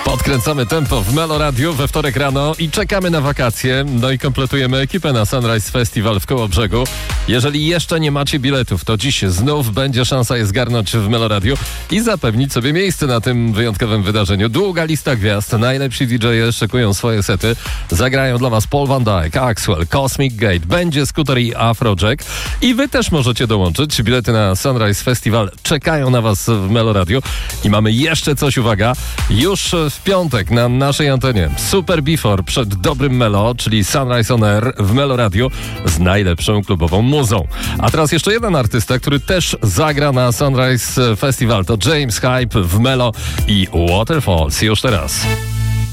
Podkręcamy tempo w Melo Radio we wtorek rano i czekamy na wakacje. No i kompletujemy ekipę na Sunrise Festival w Kołobrzegu. Jeżeli jeszcze nie macie biletów, to dziś znów będzie szansa je zgarnąć w Melo Radio i zapewnić sobie miejsce na tym wyjątkowym wydarzeniu. Długa lista gwiazd, najlepsi DJ-e szykują swoje sety. Zagrają dla was Paul Van Dyk, Axwell, Cosmic Gate, będzie Scooter i Afrojack. I wy też możecie dołączyć. Bilety na Sunrise Festival czekają na was w Melo Radio. I mamy jeszcze coś, uwaga, już w piątek na naszej antenie Super Before przed dobrym Melo, czyli Sunrise on Air w Melo Radio z najlepszą klubową muzą. A teraz jeszcze jeden artysta, który też zagra na Sunrise Festival, to James Hype w Melo i Waterfalls już teraz.